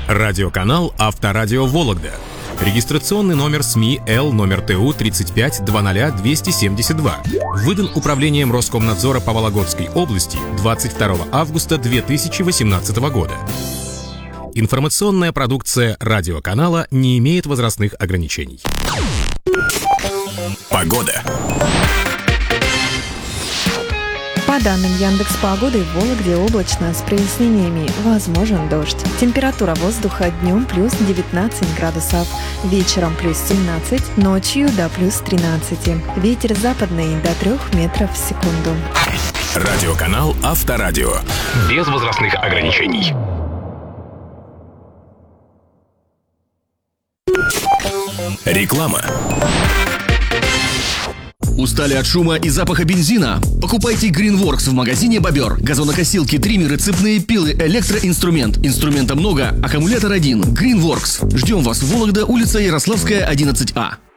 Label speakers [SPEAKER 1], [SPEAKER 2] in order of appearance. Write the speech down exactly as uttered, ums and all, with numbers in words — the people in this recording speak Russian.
[SPEAKER 1] Радиоканал «Авторадио Вологда». Регистрационный номер СМИ Л номер Т У тридцать пять двадцать двести семьдесят два. Выдан Управлением Роскомнадзора по Вологодской области двадцать второго августа две тысячи восемнадцатого года. Информационная продукция радиоканала не имеет возрастных ограничений. Погода.
[SPEAKER 2] По данным Яндекс.Погоды, в Вологде облачно с прояснениями, возможен дождь. Температура воздуха днем плюс девятнадцать градусов, вечером плюс семнадцать, ночью до плюс тринадцать. Ветер западный до трех метров в секунду.
[SPEAKER 1] Радиоканал «Авторадио». Без возрастных ограничений. Реклама.
[SPEAKER 3] Устали от шума и запаха бензина? Покупайте Greenworks в магазине «Бобер». Газонокосилки, триммеры, цепные пилы, электроинструмент. Инструмента много, аккумулятор один. Greenworks. Ждем вас в Вологда, улица Ярославская, одиннадцать А.